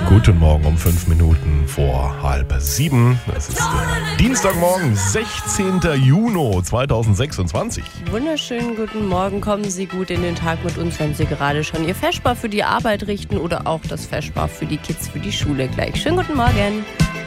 Guten Morgen um 5 Minuten vor 6:30. Es ist Dienstagmorgen, 16. Juni 2026. Wunderschönen guten Morgen. Kommen Sie gut in den Tag mit uns, wenn Sie gerade schon Ihr Vesper für die Arbeit richten oder auch das Vesper für die Kids für die Schule gleich. Schönen guten Morgen.